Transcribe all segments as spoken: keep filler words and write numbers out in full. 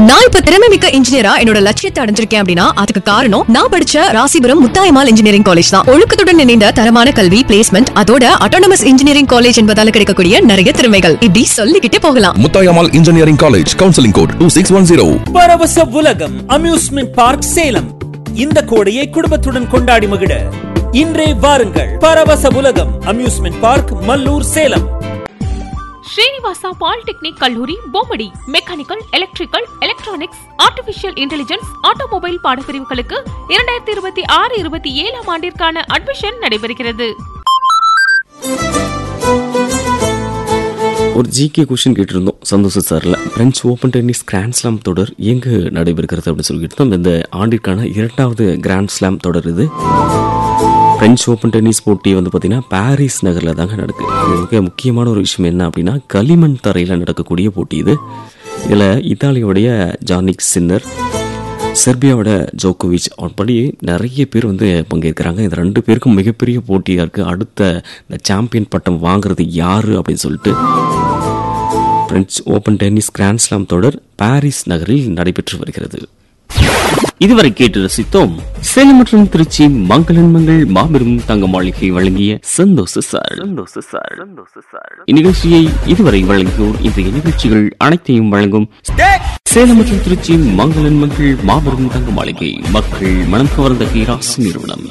நான் இப்ப திறமை மிக்க இன்ஜினியரா என்னோட லட்சியத்தை அடைஞ்சிருக்கேன் அப்படின்னா அதுக்கு காரணம் நான் படிச்ச ராசிபுரம் முத்தாயம்மாள் இன்ஜினியரிங் காலேஜ் தான். ஒழுக்கத்துடன் இணைந்த தரமான கல்வி, பிளேஸ்மெண்ட், அதோட அட்டானமஸ் இன்ஜினியரிங் காலேஜ் என்பதால கிடைக்கக்கூடிய நிறைய திறமைகள் இப்படி சொல்லிக்கிட்டே போகலாம். Muthayammal engineering college, counselling code two six one zero. பரவச உலகம் அம்யூஸ்மெண்ட் பார்க் சேலம். இந்த கோடையை குடும்பத்துடன் கொண்டாடி மகிழ இன்றே வாருங்கள். பரவச உலகம் amusement park, Mallur, Salem. Srinivasa polytechnic கல்லூரி Bommidi mechanical, electrical, electronics, artificial intelligence, automobile பாடப்பிரிவுகளுக்கு இரண்டாயிரத்தி இருபத்தி ஆறு இருபத்தி ஏழாம் ஆண்டிற்கான அட்மிஷன் நடைபெறுகிறது. ஒரு ஜிகே கொஸ்டின் கேட்டிருந்தோம் சந்தோஷ் சார்ல. French open tennis grand slam தொடர் எங்கு நடைபெறுகிறது அப்படின்னு சொல்லிட்டு இந்த ஆண்டிற்கான இரண்டாவது கிராண்ட் ஸ்லாம் தொடர் இது. பிரெஞ்சு ஓப்பன் டென்னிஸ் போட்டி வந்து பார்த்தீங்கன்னா பாரிஸ் நகரில் தாங்க நடக்குது. இது மிக முக்கியமான ஒரு விஷயம் என்ன அப்படின்னா களிமண் தரையில் நடக்கக்கூடிய போட்டி இது. இதில் இத்தாலியோடைய ஜானிக் சின்னர், செர்பியாவோட ஜோகோவிச் அப்படி நிறைய பேர் வந்து பங்கேற்கிறாங்க. இந்த ரெண்டு பேருக்கும் மிகப்பெரிய போட்டியாக இருக்குது. அடுத்த இந்த சாம்பியன் பட்டம் வாங்குறது யார் அப்படின்னு சொல்லிட்டு French open tennis grand slam தொடர் பாரிஸ் நகரில் நடைபெற்று வருகிறது. இதுவரை கேட்டு ரசித்தோம் சேலம் மற்றும் திருச்சி மங்களன் மங்கள் மாபெரும் தங்க மாளிகை வழங்கிய சந்தோஷ சார். இந்நிகழ்ச்சியை இதுவரை வழங்கியோர் இன்றைய நிகழ்ச்சிகள் அனைத்தையும் வழங்கும் சேலம் மற்றும் திருச்சி மங்களன் மங்கள் மாபெரும் தங்க மாளிகை, மக்கள் மனம் கவர்ந்த கைராசி நிறுவனம்.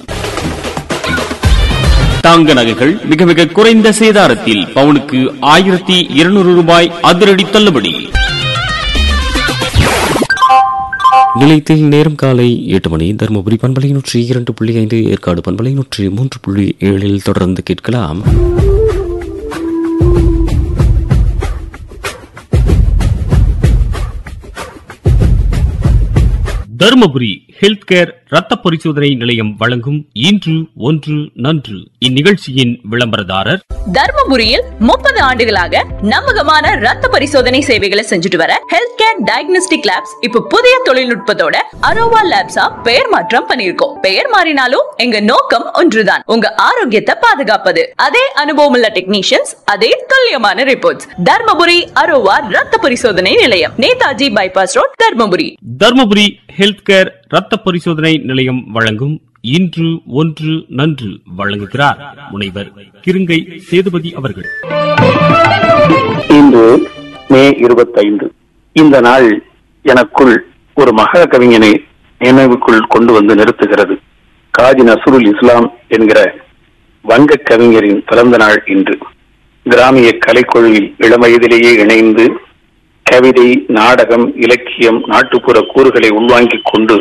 தங்க நகைகள் மிக மிக குறைந்த சேதாரத்தில் பவுனுக்கு ஆயிரத்தி இருநூறு ரூபாய் அதிரடி தள்ளுபடி. நிலையத்தில் நேரம் காலை எட்டு மணி. தருமபுரி பண்பலை நூற்றி இரண்டு புள்ளி ஐந்து, ஏற்காடு பண்பலை நூற்றி மூன்று புள்ளி ஏழில் தொடர்ந்து கேட்கலாம். தருமபுரி ஹெல்த் கேர் ரத்த பரிசோதனை நிலையம் வழங்கும் இன்று ஒன்று நன்று. இந்நிகழ்ச்சியின் விளம்பரதாரர் தர்மபுரியில் முப்பது ஆண்டுகளாக நம்பகமான ரத்த பரிசோதனை சேவைகளை செஞ்சுட்டு வர ஹெல்த் கேர் டயக்னோஸ்டிக் லேப்ஸ் இப்ப புதிய தொழில்நுட்பத்தோட அரோவா லேப்ஸா பெயர் மாற்றம் பண்ணிருக்கோம். பெயர் மாறினாலும் எங்க நோக்கம் ஒன்றுதான், உங்க ஆரோக்கியத்தை பாதுகாப்பது. அதே அனுபவம் உள்ள டெக்னீஷியன்ஸ், அதே துல்லியமான ரிப்போர்ட்ஸ். தர்மபுரி அரோவா ரத்த பரிசோதனை நிலையம், Netaji bypass road, Dharmapuri. Dharmapuri health care ரத்த பரிசோதனை நிலையம் வழங்கும் இன்று ஒன்று நன்று வழங்குகிறார் முனைவர் கிருங்கை சேதுபதி அவர்கள். இன்று மே இருபத்தைந்து. இந்த நாள் எனக்குள் ஒரு மகா கவிஞனை நினைவுக்குள் கொண்டு வந்து நிறுத்துகிறது. காஜி நஸ்ருல் இஸ்லாம் என்கிற வங்க கவிஞரின் பிறந்த நாள் இன்று. கிராமிய கலைக்குழுவில் இளம் வயதிலேயே இணைந்து கவிதை, நாடகம், இலக்கியம், நாட்டுப்புற கூறுகளை உள்வாங்கிக் கொண்டு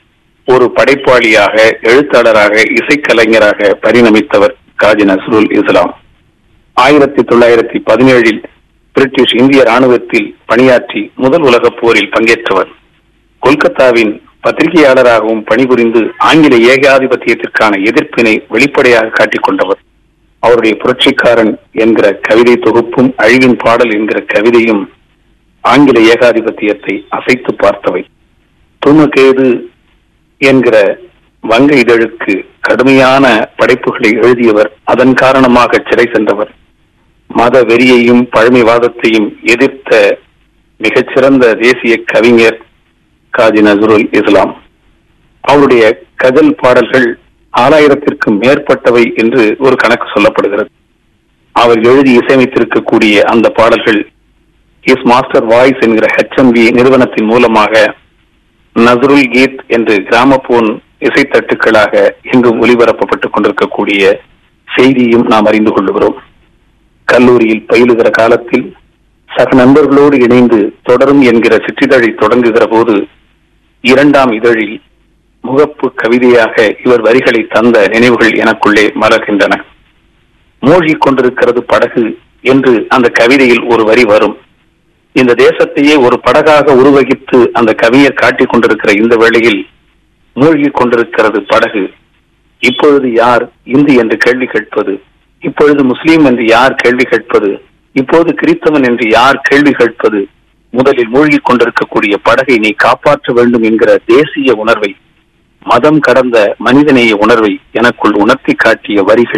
ஒரு படைப்பாளியாக, எழுத்தாளராக, இசைக்கலைஞராக பரிணமித்தவர் காஜி நஸ்ருல் இஸ்லாம். ஆயிரத்தி தொள்ளாயிரத்தி பதினேழில் பிரிட்டிஷ் இந்திய ராணுவத்தில் பணியாற்றி முதல் உலகப் போரில் பங்கேற்றவர். கொல்கத்தாவின் பத்திரிகையாளராகவும் பணிபுரிந்து ஆங்கில ஏகாதிபத்தியத்திற்கான எதிர்ப்பினை வெளிப்படையாக காட்டிக் கொண்டவர். அவருடைய புரட்சிக்காரன் என்கிற கவிதை தொகுப்பும் அழிவின் பாடல் என்கிற கவிதையும் ஆங்கில ஏகாதிபத்தியத்தை அசைத்து பார்த்தவை. துணுகேது என்கிற வங்க இதழுக்கு கடுமையான படைப்புகளை எழுதியவர். அதன் காரணமாக சிறை சென்றவர். மத வெறியையும் பழமைவாதத்தையும் எதிர்த்த மிகச்சிறந்த தேசிய கவிஞர் காஜி நஸ்ருல் இஸ்லாம். அவருடைய கஜல் பாடல்கள் ஆறாயிரத்திற்கும் மேற்பட்டவை என்று ஒரு கணக்கு சொல்லப்படுகிறது. அவர் எழுதி இசையமைத்திருக்கக்கூடிய அந்த பாடல்கள் ஹிஸ் மாஸ்டர் வாய்ஸ் என்கிற ஹெச் எம் வி நிறுவனத்தின் மூலமாக நஸ்ருல் கீத் என்று கிராமபோன் இசைத்தட்டுக்களாக இங்கும் ஒலிபரப்பப்பட்டுக் கொண்டிருக்கக்கூடிய செய்தியும் நாம் அறிந்து கொள்ளுகிறோம். கல்லூரியில் பயிலுகிற காலத்தில் சக நண்பர்களோடு இணைந்து தொடரும் என்கிற சிற்றிதழை தொடங்குகிற போது இரண்டாம் இதழில் முகப்பு கவிதையாக இவர் வரிகளை தந்த நினைவுகள் எனக்குள்ளே மலர்கின்றன. மூழ்கிக் கொண்டிருக்கிறது படகு என்று அந்த கவிதையில் ஒரு வரி வரும். இந்த தேசத்தையே ஒரு படகாக உருவகித்து அந்த கவிஞர் காட்டிக் கொண்டிருக்கிற இந்த வேளையில் மூழ்கிக் கொண்டிருக்கிறது படகு. இப்பொழுது யார் இந்து என்று கேள்வி கேட்பது? இப்பொழுது முஸ்லீம் என்று யார் கேள்வி கேட்பது? இப்போது கிறிஸ்தவன் என்று யார் கேள்வி கேட்பது? முதலில் மூழ்கிக் கொண்டிருக்கக்கூடிய படகை நீ காப்பாற்ற வேண்டும் என்கிற தேசிய உணர்வை, மதம் கடந்த மனிதநேய உணர்வை எனக்குள் உணர்த்தி காட்டிய வரிகள்